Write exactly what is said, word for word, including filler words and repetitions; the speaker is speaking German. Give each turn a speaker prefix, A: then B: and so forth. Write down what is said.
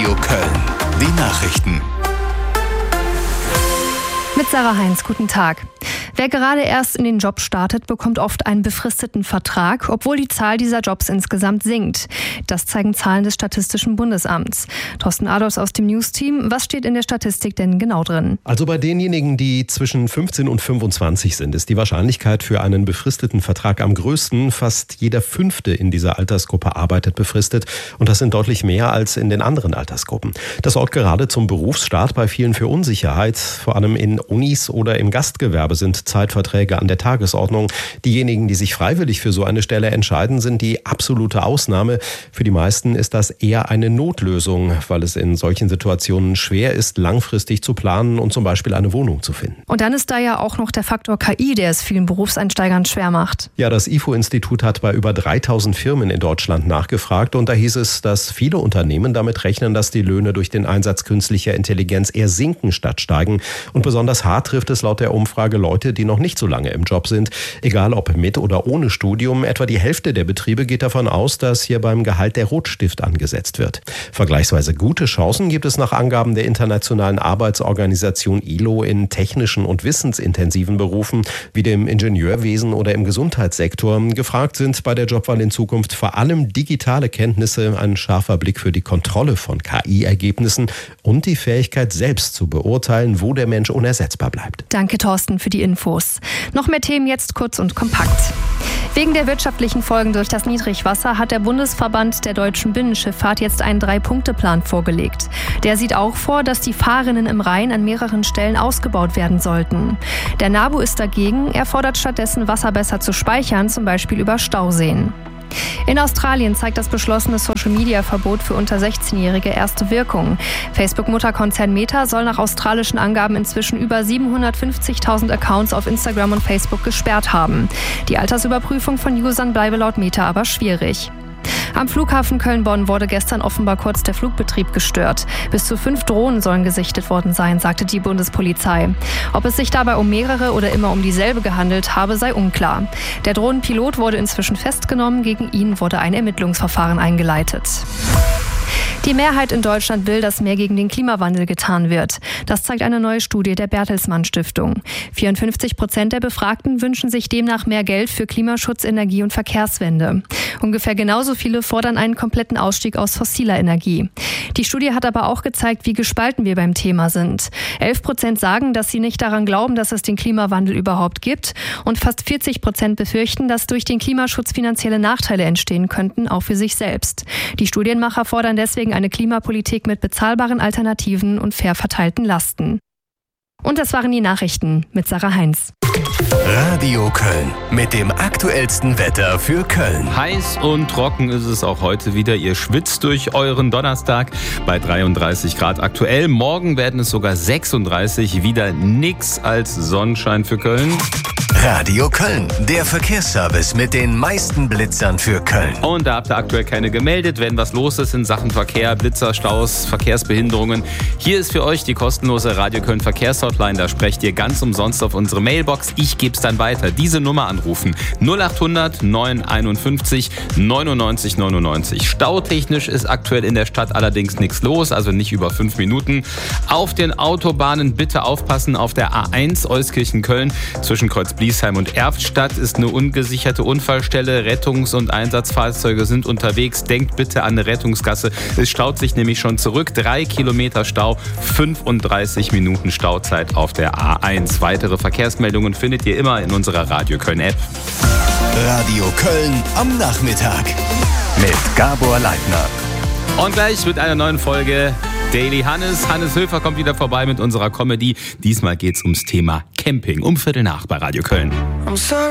A: Radio Köln. Die Nachrichten.
B: Mit Sarah Heinz, guten Tag. Wer gerade erst in den Job startet, bekommt oft einen befristeten Vertrag, obwohl die Zahl dieser Jobs insgesamt sinkt. Das zeigen Zahlen des Statistischen Bundesamts. Thorsten Adolfs aus dem News-Team. Was steht in der Statistik denn genau drin?
C: Also bei denjenigen, die zwischen fünfzehn und fünfundzwanzig sind, ist die Wahrscheinlichkeit für einen befristeten Vertrag am größten. Fast jeder Fünfte in dieser Altersgruppe arbeitet befristet. Und das sind deutlich mehr als in den anderen Altersgruppen. Das sorgt gerade zum Berufsstart bei vielen für Unsicherheit. Vor allem in Unis oder im Gastgewerbe sind Zeitverträge an der Tagesordnung. Diejenigen, die sich freiwillig für so eine Stelle entscheiden, sind die absolute Ausnahme. Für die meisten ist das eher eine Notlösung, weil es in solchen Situationen schwer ist, langfristig zu planen und zum Beispiel eine Wohnung zu finden.
B: Und dann ist da ja auch noch der Faktor K I, der es vielen Berufseinsteigern schwer macht.
C: Ja, das I F O-Institut hat bei über dreitausend Firmen in Deutschland nachgefragt und da hieß es, dass viele Unternehmen damit rechnen, dass die Löhne durch den Einsatz künstlicher Intelligenz eher sinken statt steigen. Und besonders hart trifft es laut der Umfrage Leute, die noch nicht so lange im Job sind. Egal ob mit oder ohne Studium, etwa die Hälfte der Betriebe geht davon aus, dass hier beim Gehalt der Rotstift angesetzt wird. Vergleichsweise gute Chancen gibt es nach Angaben der Internationalen Arbeitsorganisation I L O in technischen und wissensintensiven Berufen wie dem Ingenieurwesen oder im Gesundheitssektor. Gefragt sind bei der Jobwahl in Zukunft vor allem digitale Kenntnisse, ein scharfer Blick für die Kontrolle von K I-Ergebnissen und die Fähigkeit selbst zu beurteilen, wo der Mensch unersetzbar bleibt.
B: Danke, Thorsten, für die Infos. Noch mehr Themen jetzt kurz und kompakt. Wegen der wirtschaftlichen Folgen durch das Niedrigwasser hat der Bundesverband der deutschen Binnenschifffahrt jetzt einen Drei-Punkte-Plan vorgelegt. Der sieht auch vor, dass die Fahrrinnen im Rhein an mehreren Stellen ausgebaut werden sollten. Der NABU ist dagegen. Er fordert stattdessen, Wasser besser zu speichern, zum Beispiel über Stauseen. In Australien zeigt das beschlossene Social-Media-Verbot für unter sechzehnjährige erste Wirkung. Facebook-Mutterkonzern Meta soll nach australischen Angaben inzwischen über siebenhundertfünfzigtausend Accounts auf Instagram und Facebook gesperrt haben. Die Altersüberprüfung von Usern bleibe laut Meta aber schwierig. Am Flughafen Köln-Bonn wurde gestern offenbar kurz der Flugbetrieb gestört. Bis zu fünf Drohnen sollen gesichtet worden sein, sagte die Bundespolizei. Ob es sich dabei um mehrere oder immer um dieselbe gehandelt habe, sei unklar. Der Drohnenpilot wurde inzwischen festgenommen, gegen ihn wurde ein Ermittlungsverfahren eingeleitet. Die Mehrheit in Deutschland will, dass mehr gegen den Klimawandel getan wird. Das zeigt eine neue Studie der Bertelsmann Stiftung. vierundfünfzig Prozent der Befragten wünschen sich demnach mehr Geld für Klimaschutz, Energie und Verkehrswende. Ungefähr genauso viele fordern einen kompletten Ausstieg aus fossiler Energie. Die Studie hat aber auch gezeigt, wie gespalten wir beim Thema sind. elf Prozent sagen, dass sie nicht daran glauben, dass es den Klimawandel überhaupt gibt. Und fast vierzig Prozent befürchten, dass durch den Klimaschutz finanzielle Nachteile entstehen könnten, auch für sich selbst. Die Studienmacher fordern deswegen eine Klimapolitik mit bezahlbaren Alternativen und fair verteilten Lasten. Und das waren die Nachrichten mit Sarah Heinz.
A: Radio Köln mit dem aktuellsten Wetter für Köln.
D: Heiß und trocken ist es auch heute wieder. Ihr schwitzt durch euren Donnerstag bei dreiunddreißig Grad aktuell. Morgen werden es sogar sechsunddreißig. Wieder nix als Sonnenschein für Köln.
A: Radio Köln, der Verkehrsservice mit den meisten Blitzern für Köln.
D: Und da habt ihr aktuell keine gemeldet, wenn was los ist in Sachen Verkehr, Blitzer, Staus, Verkehrsbehinderungen. Hier ist für euch die kostenlose Radio Köln Verkehrshotline. Da sprecht ihr ganz umsonst auf unsere Mailbox. Ich gebe es dann weiter. Diese Nummer anrufen. null acht hundert neunhunderteinundfünfzig neunundneunzig neunundneunzig. Stautechnisch ist aktuell in der Stadt allerdings nichts los, also nicht über fünf Minuten. Auf den Autobahnen bitte aufpassen. Auf der A eins Euskirchen-Köln zwischen Kreuzbliesheim und Erftstadt ist eine ungesicherte Unfallstelle. Rettungs- und Einsatzfahrzeuge sind unterwegs. Denkt bitte an eine Rettungsgasse. Es staut sich nämlich schon zurück. Drei Kilometer Stau, fünfunddreißig Minuten Stauzeit auf der A eins. Weitere Verkehrsmeldungen findet ihr immer in unserer Radio Köln App.
A: Radio Köln am Nachmittag mit Gabor Leitner.
D: Und gleich mit einer neuen Folge Daily Hannes. Hannes Höfer kommt wieder vorbei mit unserer Comedy. Diesmal geht's ums Thema Camping. Um Viertel nach bei Radio Köln.